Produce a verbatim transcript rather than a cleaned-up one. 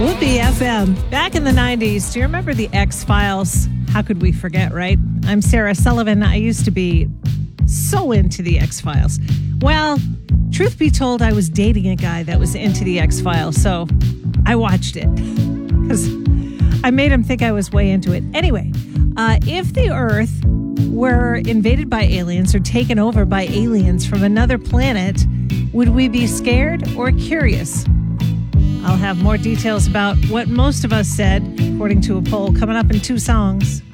Whoopee F M. Back in the nineties, do you remember the X-Files? How could we forget, right? I'm Sarah Sullivan. I used to be so into the X-Files. Well, truth be told, I was dating a guy that was into the X-Files, so I watched it because I made him think I was way into it. Anyway, uh, if the Earth were invaded by aliens or taken over by aliens from another planet, would we be scared or curious? I'll have more details about what most of us said, according to a poll, coming up in two songs.